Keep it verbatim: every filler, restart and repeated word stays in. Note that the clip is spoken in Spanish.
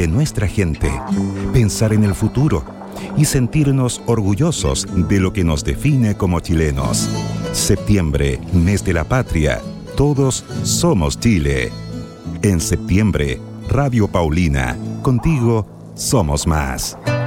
de nuestra gente, pensar en el futuro y sentirnos orgullosos de lo que nos define como chilenos. Septiembre, mes de la patria. Todos somos Chile. En septiembre, Radio Paulina. Contigo somos más.